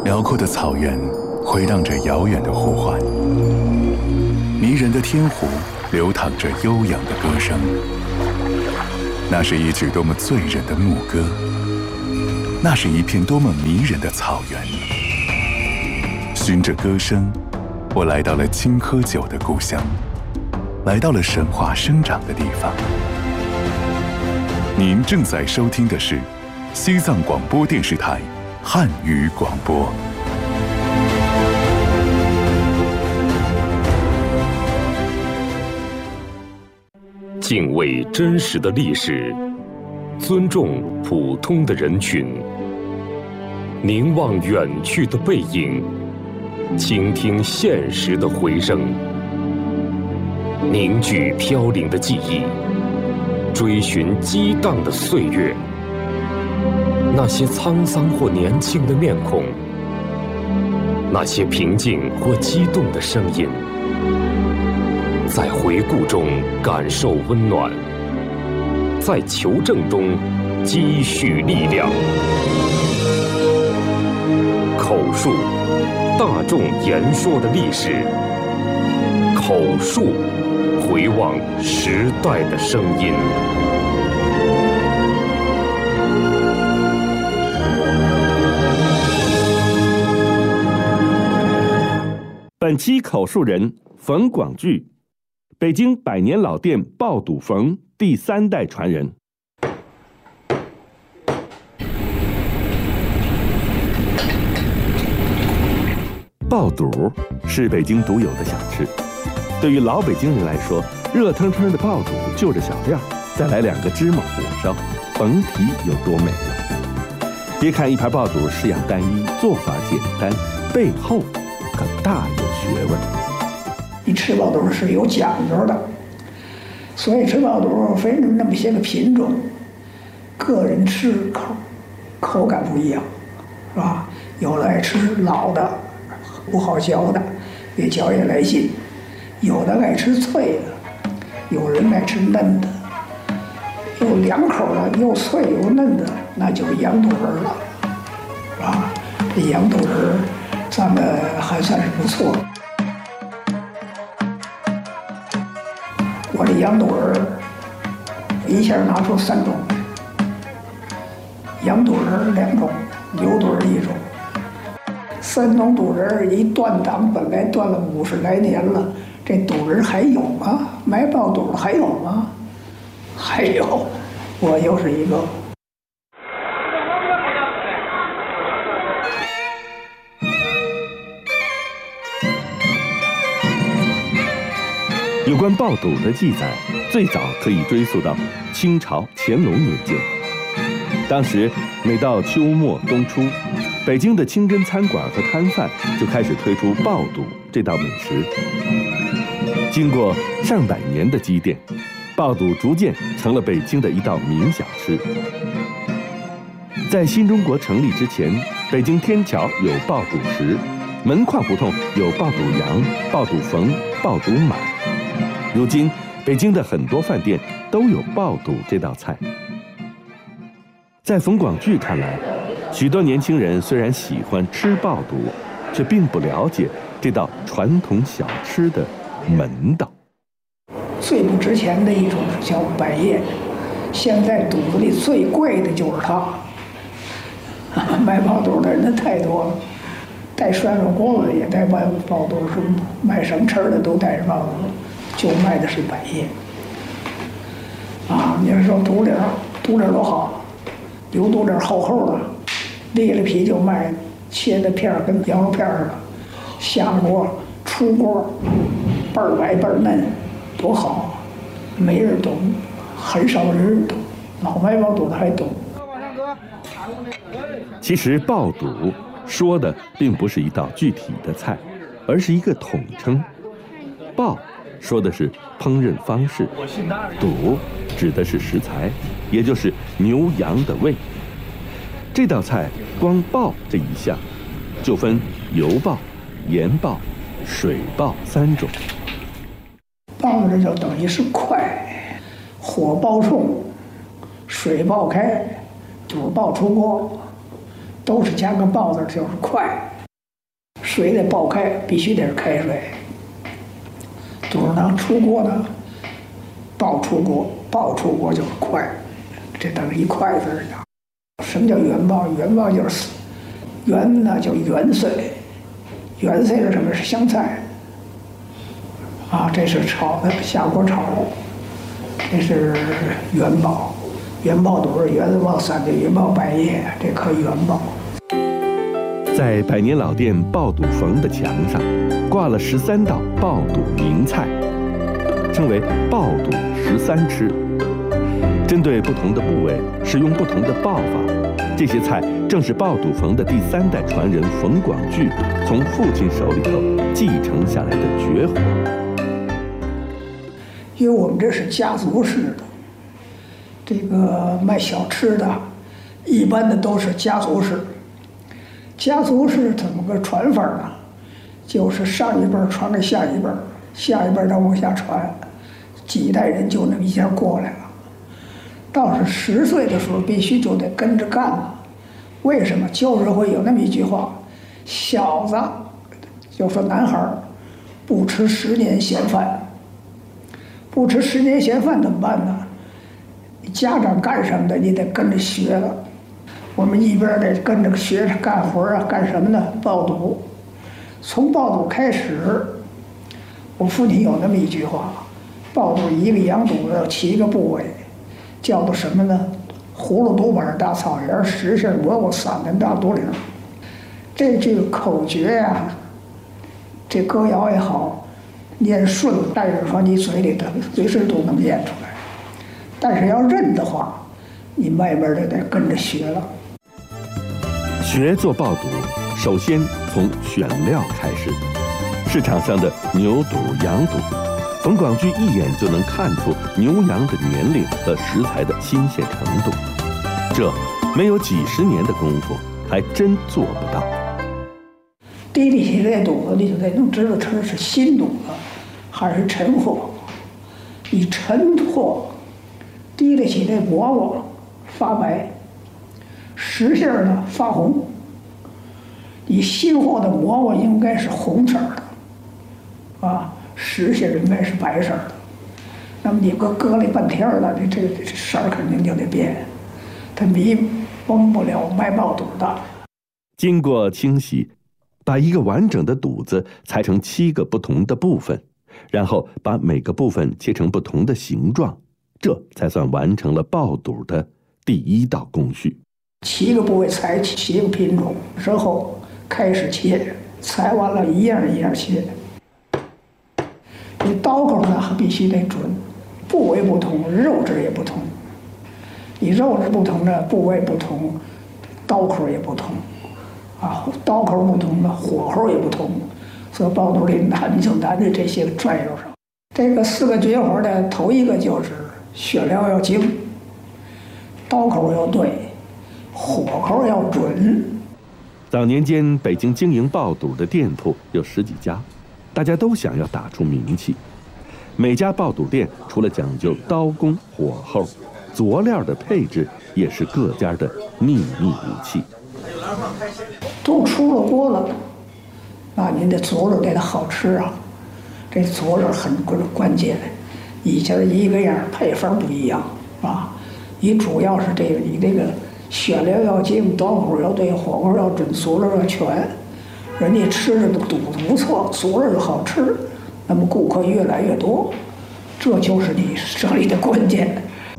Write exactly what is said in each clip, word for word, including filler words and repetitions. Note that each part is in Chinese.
辽阔的草原回荡着遥远的呼唤，迷人的天湖流淌着悠扬的歌声。那是一曲多么醉人的牧歌，那是一片多么迷人的草原。循着歌声，我来到了青稞酒的故乡，来到了神话生长的地方。您正在收听的是西藏广播电视台汉语广播。 敬畏真实的历史，尊重普通的人群，凝望远去的背影，倾听现实的回声，凝聚飘零的记忆，追寻激荡的岁月。那些沧桑或年轻的面孔，那些平静或激动的声音，在回顾中感受温暖，在求证中积蓄力量。口述，大众言说的历史；口述，回望时代的声音。 本期口述人冯广聚，北京百年老店爆肚冯第三代传人。爆肚是北京独有的小吃，对于老北京人来说，热腾腾的爆肚就着小料，再来两个芝麻火烧，甭提有多美了。别看一盘爆肚式样单一，做法简单，背后可大有学问。 你吃爆肚是有讲究的，所以吃爆肚分成那么些个品种，个人吃口口感不一样，是吧？有的爱吃老的，不好嚼的，越嚼越来劲；有的爱吃脆的，有人爱吃嫩的，有两口的，又脆又嫩的，那就是羊肚仁了，是吧？这羊肚仁咱们还算是不错。我这羊肚仁一下拿出三种，羊肚仁两种，牛肚仁一种。三种肚仁一断档，本来断了五十来年了，这肚仁还有吗？卖爆肚还有吗？还有，我又是一个。 有关爆肚的记载，最早可以追溯到清朝乾隆年间。当时每到秋末冬初，北京的清真餐馆和摊贩就开始推出爆肚这道美食。经过上百年的积淀，爆肚逐渐成了北京的一道名小吃。在新中国成立之前，北京天桥有爆肚石，门框胡同有爆肚羊、爆肚冯、爆肚满。如今，北京的很多饭店都有爆肚这道菜。在冯广聚看来，许多年轻人虽然喜欢吃爆肚，却并不了解这道传统小吃的门道。 最不值钱的一种是叫百叶，现在肚子里最贵的就是它。卖爆肚的人太多了，带涮肉锅子也带卖爆肚，是卖什么吃的都带着爆肚。就卖的是百叶，啊，你要说肚里肚里多好，牛肚里厚厚的，裂了皮就卖，切的片儿跟羊肉片似的，下锅出锅，倍儿白倍儿嫩，多好，没人懂，很少人懂，老卖爆肚的还懂。 其实爆肚说的并不是一道具体的菜，而是一个统称。爆说的是烹饪方式，肚指的是食材，也就是牛羊的胃。这道菜光爆这一项，就分油爆、盐爆、水爆三种。 爆这就等于是快，火爆冲，水爆开，肚爆出锅， 都是加个爆字，就是快。水得爆开，必须得是开水。肚囊出锅呢，爆出锅，爆出锅就是快，这等于一快字儿。什么叫元爆？元爆就是元呢，叫元荽，元荽是什么？是香菜。啊，这是炒的，下锅炒。这是元爆，元爆肚是元爆三的元爆百叶，这可元爆。 在百年老店爆肚冯的墙上，挂了十三道爆肚名菜，称为爆肚十三吃。针对不同的部位，使用不同的爆法。这些菜正是爆肚冯的第三代传人冯广聚从父亲手里头继承下来的绝活。 因为我们这是家族式的，这个卖小吃的，一般的都是家族式。家族式怎么个传法呢？就是上一辈传给下一辈，下一辈再往下传，几代人就那么一下过来了。到是十岁的时候，必须就得跟着干了。为什么？旧社会有那么一句话：小子，就说男孩儿，不吃十年闲饭。不吃十年闲饭怎么办呢？你家长干什么的，你得跟着学了。我们一边得跟着学着干活啊，干什么呢？爆肚。从爆肚开始，我父亲有那么一句话：爆肚一个羊肚子有七个部位，叫做什么呢？葫芦肚板大草原，十馅蘑菇散的大肚领。这句口诀呀、啊，这歌谣也好，念顺了，但是说你嘴里头随时都能念出来。但是要认的话，你慢慢的得跟着学了。 学做爆肚，首先从选料开始。市场上的牛肚、羊肚，冯广聚一眼就能看出牛羊的年龄和食材的新鲜程度。这没有几十年的功夫，还真做不到。 提里起这肚子，你就得能知道它是新肚子还是陈货。你陈货提里起这蘑菇发白，实馅呢发红。你新货的蘑菇应该是红色的，啊，实馅应该是白色的。那么你搁搁了半天了，你这个色儿肯定就得变，它米蒙不了卖爆肚的。 经过清洗，把一个完整的肚子裁成七个不同的部分，然后把每个部分切成不同的形状，这才算完成了爆肚的第一道工序。 七个部位裁七个品种之后开始切，裁完了一样一样切。你刀口呢还必须得准，部位不同，肉质也不同。你肉质不同呢，部位不同，刀口也不同。啊，刀口不同呢，火候也不同。所以爆肚里难就难在这些转悠上。这个四个绝活的头一个就是选料要精，刀口要对，火候要准。 早年间，北京经营爆肚的店铺有十几家，大家都想要打出名气。每家爆肚店除了讲究刀工、火候，佐料的配置也是各家的秘密武器。 都出了锅了，那您的佐料得好吃啊！这佐料很关键，以前一个样，配方不一样啊。你主要是这个，你这个选料要精，刀口要对，火候要准，佐料要全。人家吃的肚子不错，佐料好吃，那么顾客越来越多，这就是你生意的关键。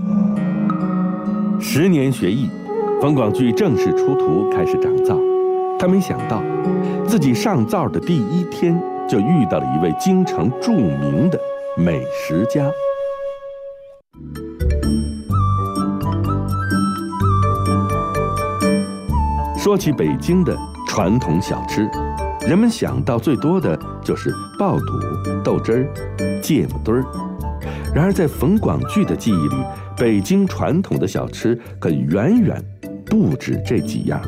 十年学艺，冯广聚正式出徒开始掌灶。他没想到，自己上灶的第一天就遇到了一位京城著名的美食家。说起北京的传统小吃，人们想到最多的就是爆肚、豆汁儿、芥末墩儿。然而在冯广聚的记忆里，北京传统的小吃可远远不止这几样。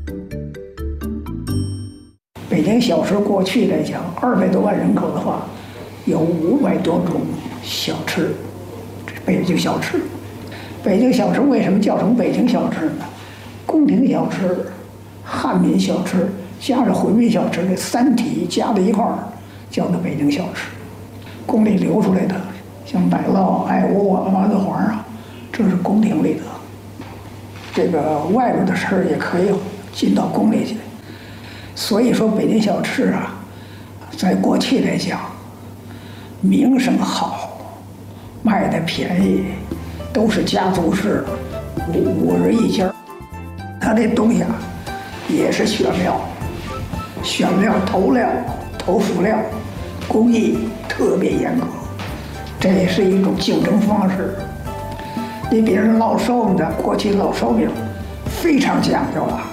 北京小吃过去来讲，二百多万人口的话，有五百多种小吃。这北京小吃，北京小吃为什么叫成北京小吃呢？宫廷小吃、 汉民小吃加上回民小吃这三体加在一块儿，叫做北京小吃。宫里流出来的，像奶酪、爱窝啊、麻子黄啊，这是宫廷里的。这个外边的事儿也可以进到宫里去。所以说，北京小吃啊，在过去来讲，名声好，卖的便宜，都是家族式，五五人一家。他这东西啊，也是选料，选料、投料、投辅料，工艺特别严格，这也是一种竞争方式。你比如烙寿饼的，过去烙寿饼非常讲究啊，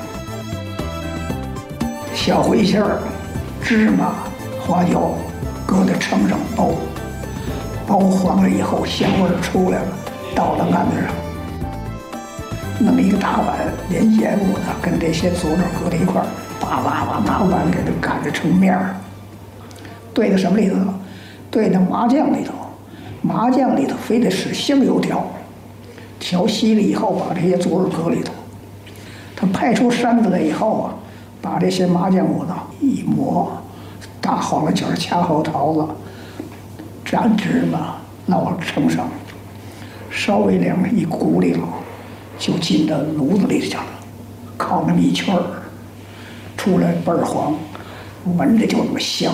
小茴馅儿、芝麻、花椒搁在秤上包，包黄了以后香味儿出来了，倒到案子上，弄一个大碗，连盐物呢跟这些佐料搁在一块儿，叭叭叭拿碗给它擀着成面儿，兑到什么里头？兑到麻酱里头，麻酱里头非得使香油调。调稀了以后，把这些佐料搁里头，他派出扇子来以后啊，把这些麻酱骨头一磨，大黄瓜卷、掐好桃子，蘸芝麻，烙盛上，稍微凉了一鼓里头，就进到炉子里去了，烤那么一圈儿，出来倍儿黄，闻着就那么香。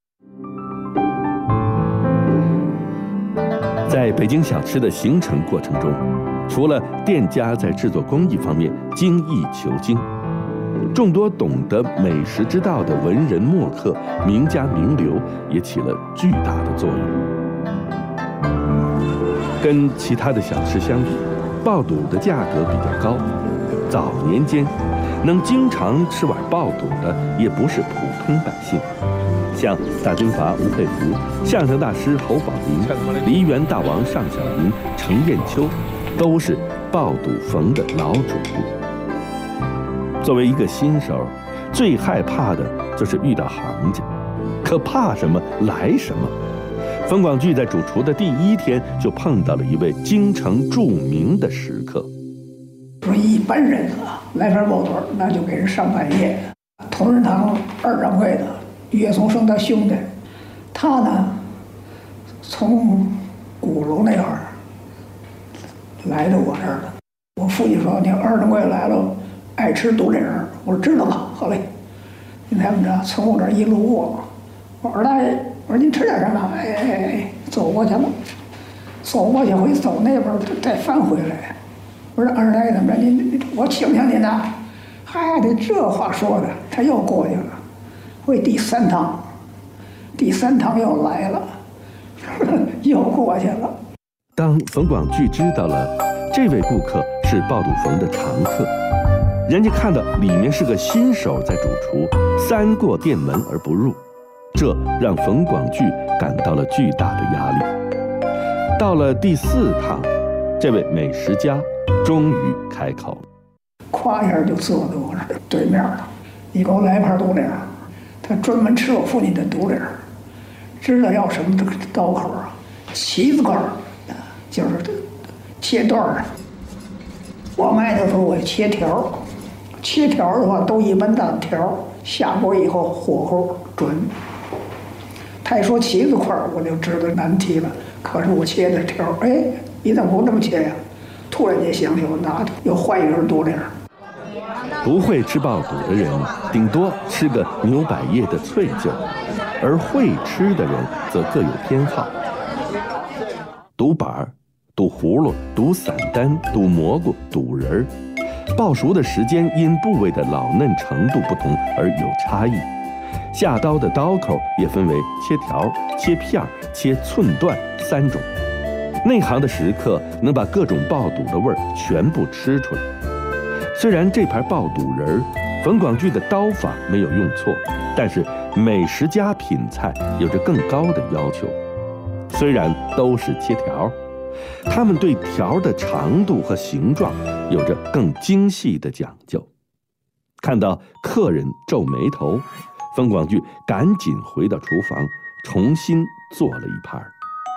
在北京小吃的形成过程中，除了店家在制作工艺方面精益求精，众多懂得美食之道的文人墨客、名家名流也起了巨大的作用。跟其他的小吃相比，爆肚的价格比较高。早年间，能经常吃碗爆肚的也不是普通百姓，像大军阀吴佩孚、相声大师侯宝林、梨园大王尚小云、程砚秋，都是爆肚冯的老主顾。作为一个新手，最害怕的就是遇到行家，可怕什么来什么。冯广聚在主厨的第一天就碰到了一位京城著名的食客。 说一般人啊，来盘爆肚那就给人上半夜。同仁堂二掌柜的岳松生他兄弟，他呢从鼓楼那块儿来到我这儿了。我父亲说：“你二掌柜来了，爱吃肚领儿。”我说：“知道了，好嘞。”你看着从我这儿一路过，我说：“二大爷，我说您吃点什么？”哎哎哎，走过去了，走过去回走那边再翻回来。我说：“二大爷怎么着？您我请请您呐。”嗨，这这话说的，他又过去了。回第三趟，第三趟又来了，又过去了。 当冯广聚知道了这位顾客是爆肚冯的常客，人家看到里面是个新手在主厨，三过店门而不入，这让冯广聚感到了巨大的压力。到了第四趟，这位美食家终于开口， 夸一下就坐在我这对面了。你给我来一盘肚领，他专门吃我父亲的肚领，知道要什么刀口啊？旗子块，就是切段儿。我卖的时候我切条，切条的话都一般大条，下锅以后火候准。他一说旗子块，我就知道难题了。可是我切的条，哎，你怎么不这么切呀？突然间想起我拿的又换一根肚领。 不会吃爆肚的人，顶多吃个牛百叶的脆劲儿，而会吃的人则各有偏好。肚板儿、肚葫芦、肚散丹、肚蘑菇、肚仁儿，爆熟的时间因部位的老嫩程度不同而有差异。下刀的刀口也分为切条、切片儿、切寸段三种。内行的食客能把各种爆肚的味儿全部吃出来。虽然这盘爆肚仁儿，冯广聚的刀法没有用错，但是美食家品菜有着更高的要求。虽然都是切条，他们对条的长度和形状有着更精细的讲究。看到客人皱眉头，冯广聚赶紧回到厨房，重新做了一盘。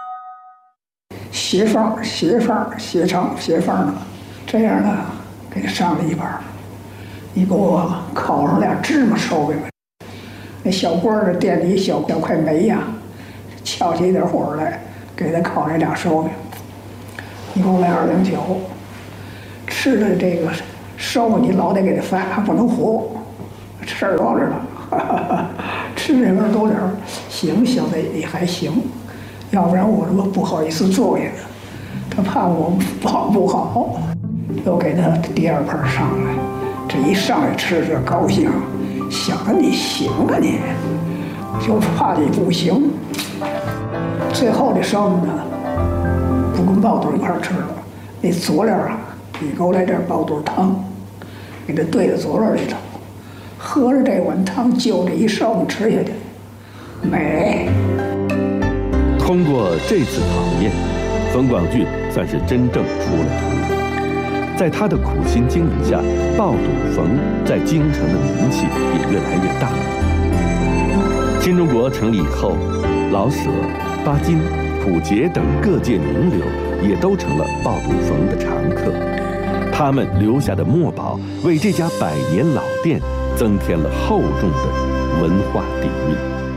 斜缝、斜缝、斜长、斜缝的，这样呢，给他上了一盘。 你给我烤上俩芝麻烧饼来。那小官儿的店里小小块煤呀、啊，翘起一点火来，给他烤那俩烧饼。你给我来二两酒，吃了这个烧饼，你老得给他饭，还不能糊，事儿多着呢。吃这份多点儿，行，小子也还行，要不然我这不好意思坐下。他怕我保不好，又给他第二盘上来。这一上来吃着高兴，想着你行啊你，就怕你不行。最后这烧饼呢，不跟爆肚一块吃了，那佐料啊，你给我来点爆肚汤，给它兑到佐料里头。喝着这碗汤，就这一烧饼吃下去，美。 通过这次考验，冯广聚算是真正出了头。在他的苦心经营下，爆肚冯在京城的名气也越来越大。新中国成立以后，老舍、巴金、溥杰等各界名流也都成了爆肚冯的常客。他们留下的墨宝，为这家百年老店增添了厚重的文化底蕴。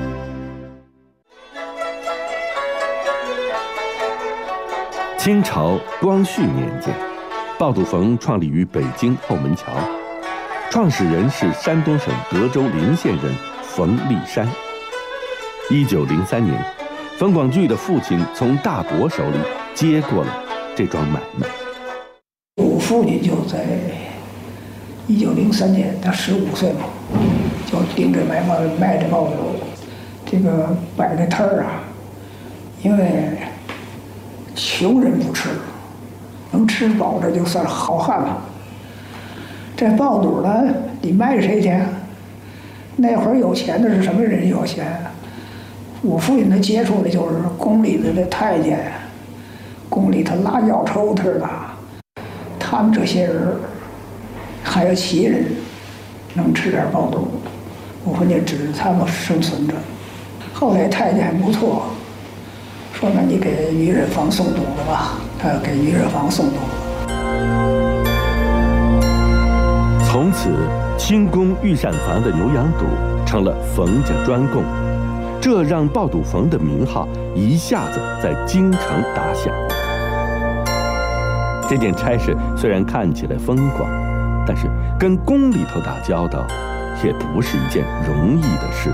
清朝光绪年间，爆肚冯创立于北京后门桥，创始人是山东省德州临县人冯立山。一九零三年，冯广聚的父亲从大伯手里接过了这桩买卖。 我父亲就在一九零三年，他十五岁嘛，就盯着卖卖卖这爆肚，这个摆这摊儿啊，因为穷人不吃，能吃饱这就算好汉了。这爆肚呢，你卖给谁去？那会儿有钱的是什么人有钱？我父亲他接触的就是宫里的这太监，宫里头拉药抽头的，他们这些人，还有旗人，能吃点爆肚。我父亲指着他们生存着。后来太监还不错，说那你给于仁芳送肚子吧，他给于仁芳送肚子。 从此，清宫御膳房的牛羊肚成了冯家专供，这让爆肚冯的名号一下子在京城打响。这件差事虽然看起来风光，但是跟宫里头打交道，也不是一件容易的事。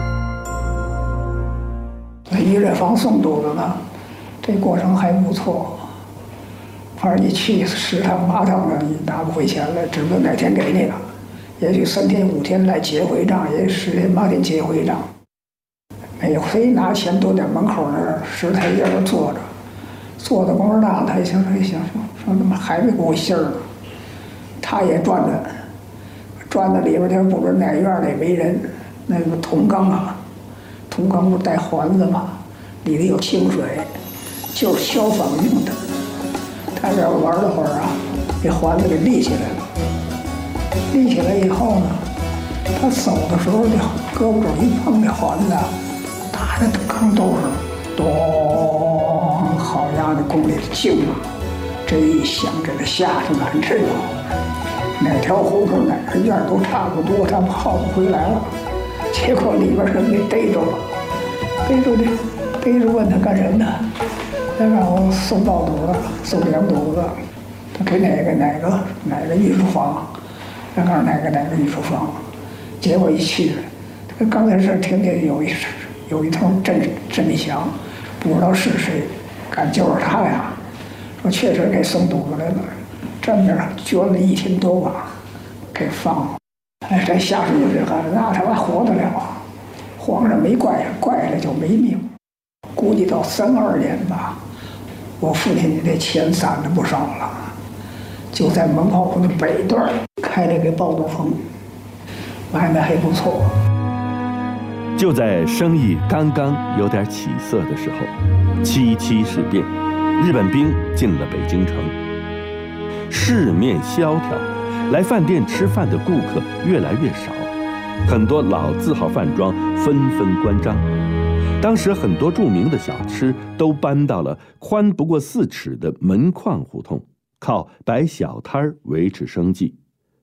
那于仁芳送肚子呢，这过程还不错。反正你去十趟八趟的，你拿不回钱来，指不定哪天给你了。也许三天五天来结回账，也许十天八天结回账。每回拿钱都在门口那儿石台阶上坐着，坐的功夫大，他一想说一想说说怎么还没给我信儿呢？他也转着，转到里边去，不知哪院里没人，那个铜缸啊，铜缸不是带环子吗？里头有清水，就是消防用的。他这玩了会儿啊，这环子给立起来了。立起来以后呢，他走的时候，这胳膊肘一碰这环子，打在缸兜上，咚！好家伙，宫里的静啊！这一响，这个吓出难知道，哪条胡同哪个院都差不多，他们耗不回来了。结果里边人给逮着了，逮住这，逮住问他干什么呢？他让我送爆肚子，送凉肚子。他给哪个哪个哪个御书房？他告诉哪个哪个御书房？结果一去，他刚才是听见有一有一通震震响，不知道是谁，敢就是他呀。说确实给送肚子来了，正面捐了一千多吧，给放了。哎，这下属就这个，那他妈活得了啊！皇上没怪怪了就没命。估计到三二年吧，我父亲这钱攒了不少了，就在门炮铺的北段开了个爆肚棚，买卖还不错。 就在生意刚刚有点起色的时候，七七事变，日本兵进了北京城，市面萧条，来饭店吃饭的顾客越来越少，很多老字号饭庄纷纷关张。当时很多著名的小吃都搬到了宽不过四尺的门框胡同，靠摆小摊儿维持生计。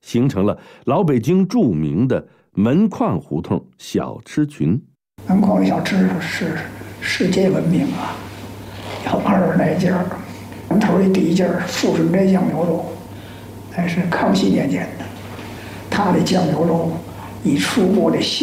形成了老北京著名的门框胡同小吃群。 门框小吃是世界闻名啊，有二十来家。门头的第一家富顺斋酱牛肉，那是康熙年间的，他的酱牛肉以出锅的香。